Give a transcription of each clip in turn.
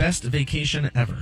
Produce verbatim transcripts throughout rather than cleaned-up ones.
best vacation ever?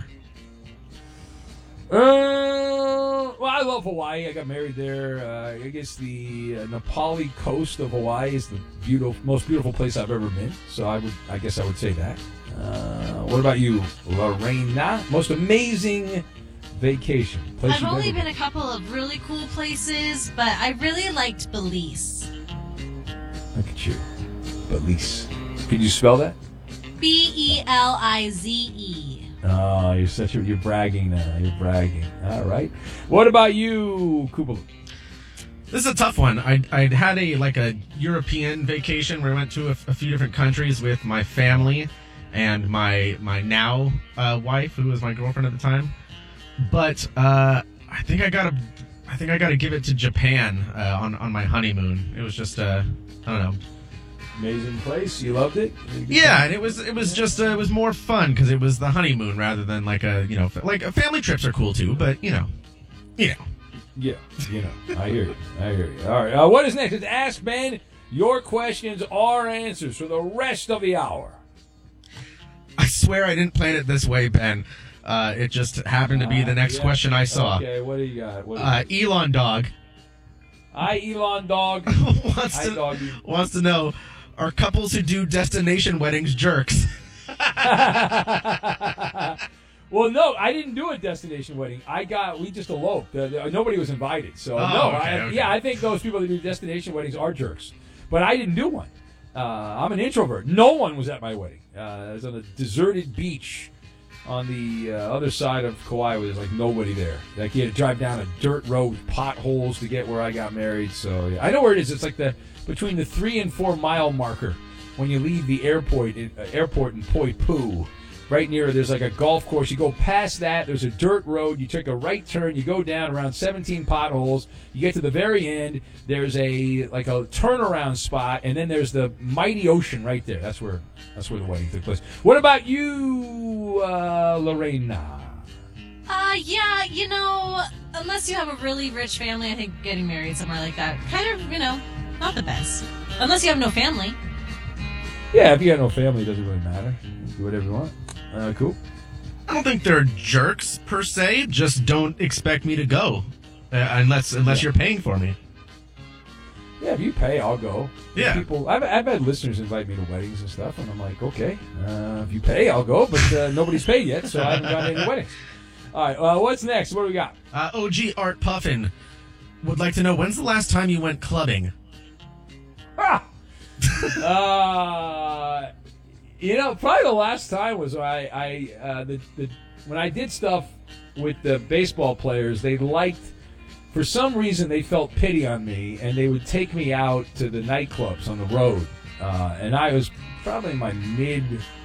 Uh, well, I love Hawaii. I got married there. Uh, I guess the uh, Nepali coast of Hawaii is the beautiful, most beautiful place I've ever been. So I would, I guess, I would say that. Uh, what about you, Lorena? Most amazing vacation place I've you've only ever been a couple of really cool places, but I really liked Belize. Look at you, Belize. Can you spell that? B E L I Z E. Oh, you're such a, you're bragging now. You're bragging. All right. What about you, Kubalu? This is a tough one. I I had a like a European vacation where I went to a, a few different countries with my family and my my now uh, wife, who was my girlfriend at the time. But uh, I think I gotta I think I gotta give it to Japan uh, on on my honeymoon. It was just uh, I don't know. Amazing place. You loved it? Yeah, and it was it was just uh, it was more fun because it was the honeymoon rather than like a you know like uh, family trips are cool too, but you know, you know. Yeah, you know. I hear you. I hear you. All right. Uh, what is next? It's Ask Ben. Your questions are answers for the rest of the hour. I swear I didn't plan it this way, Ben. Uh, it just happened to be the next uh, yeah. question I saw. Okay, what do you got? What do you Uh, got? Elon Dog Hi, Elon Dog. wants Hi, to doggy. wants to know: are couples who do destination weddings jerks? Well, no, I didn't do a destination wedding. I got, we just eloped. Uh, uh, nobody was invited. So, Oh, no. okay, I, okay. Yeah, I think those people that do destination weddings are jerks. But I didn't do one. Uh, I'm an introvert. No one was at my wedding. Uh, I was on a deserted beach on the uh, other side of Kauai where there's like nobody there. Like you had to drive down a dirt road with potholes to get where I got married. So, yeah. I know where it is. It's like the between the three and four mile marker when you leave the airport in, uh, airport in Poipu. Right near, there's like a golf course. You go past that, there's a dirt road. You take a right turn. You go down around seventeen potholes. You get to the very end. There's a like a turnaround spot, and then there's the mighty ocean right there. That's where that's where the wedding took place. What about you, uh, Lorena? Uh, yeah, you know, unless you have a really rich family, I think getting married somewhere like that, kind of, you know, not the best. Unless you have no family. Yeah, if you got no family, it doesn't really matter. Do whatever you want. Uh, cool. I don't think they're jerks per se. Just don't expect me to go uh, unless unless Yeah. you're paying for me. Yeah, if you pay, I'll go. Yeah. People, I've, I've had listeners invite me to weddings and stuff, and I'm like, okay, uh, if you pay, I'll go. But uh, nobody's paid yet, so I haven't gone to any weddings. All right, uh, what's next? What do we got? Uh, O G Art Puffin would like to know, when's the last time you went clubbing? Ah! uh, you know, probably the last time was when I, I uh, the, the when I did stuff with the baseball players. They liked, for some reason, they felt pity on me, and they would take me out to the nightclubs on the road. Uh, and I was probably in my mid,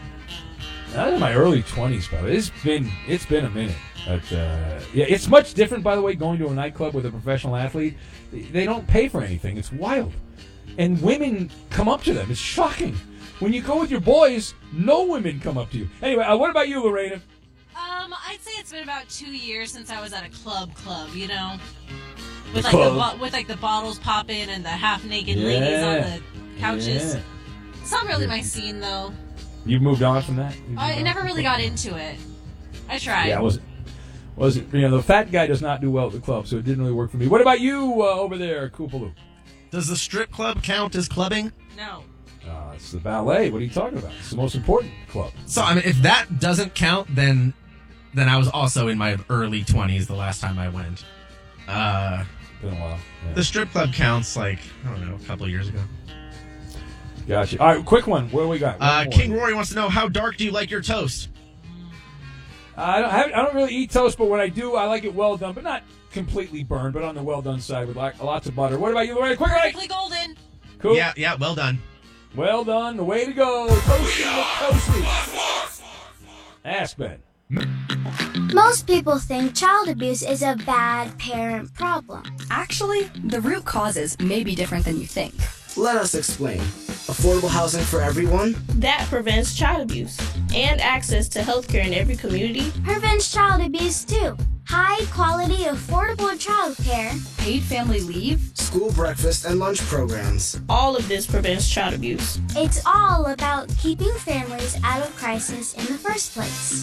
I was in my early twenties. Probably it's been it's been a minute. But uh, yeah, it's much different, by the way, going to a nightclub with a professional athlete. They don't pay for anything. It's wild. And women come up to them. It's shocking. When you go with your boys, no women come up to you. Anyway, uh, what about you, Lorena? Um, I'd say it's been about two years since I was at a club club, you know? With The like club. the bo- with like the bottles popping and the half naked Yeah. ladies on the couches. Yeah. It's not really my scene though. You've moved on from that? You've I, moved I on? never really got into it. I tried. Yeah, was it? Was it? You know, the fat guy does not do well at the club, so it didn't really work for me. What about you uh, over there, Koopaloo? Does the strip club count as clubbing? No. Uh, it's the ballet. What are you talking about? It's the most important club. So, I mean, if that doesn't count, then then I was also in my early twenties the last time I went. Uh, Been a while. Yeah. the strip club counts, like, I don't know, a couple of years ago. Gotcha. All right, quick one. What do we got? One Uh, more. King Rory wants to know, how dark do you like your toast? I don't, have, I don't really eat toast, but when I do, I like it well done, but not completely burned, but on the well done side with like, lots of butter. What about you, Lorena? Quick, right? Perfectly golden. Cool. Yeah, yeah, well done. Well done. The way to go. Toasty McToasty. Ask Ben. Most people think child abuse is a bad parent problem. Actually, the root causes may be different than you think. Let us explain. Affordable housing for everyone? That prevents child abuse and access to healthcare in every community. Prevents child abuse too. High quality, affordable child care. Paid family leave? School breakfast and lunch programs. All of this prevents child abuse. It's all about keeping families out of crisis in the first place.